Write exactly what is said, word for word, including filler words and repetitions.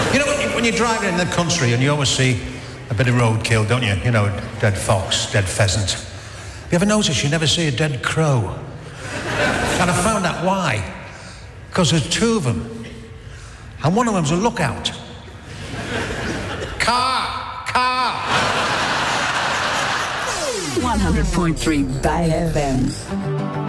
You know, when, you, when you're driving in the country and you always see a bit of roadkill, don't you? You know, dead fox, dead pheasant. You ever notice you never see a dead crow? And I found out why. Because there's two of them. And one of them's a lookout. Car! Car! one hundred point three Bay F M.